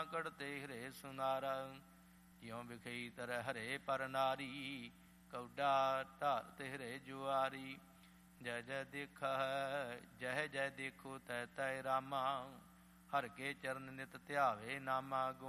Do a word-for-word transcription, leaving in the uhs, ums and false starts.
ਕੜਤੇ ਹਿਰੇ ਸੁਨਾਰਾ। ਜਿਉ ਵਿਖਈ ਤਰ ਹਰੇ ਪਰ ਨਾਰੀ, ਕੌਡਾ ਢਾਰ ਹਿਰੇ ਜੁਆਰੀ। ਜੈ ਜੈ ਦੇਖ ਜਹ ਜੈ ਦੇਖੋ ਤੈ ਤੈ ਰਾਮਾ, ਹਰ ਕੇ ਚਰਨ ਨਿਤ ਧਿਆਵੇ ਨਾਮਾ।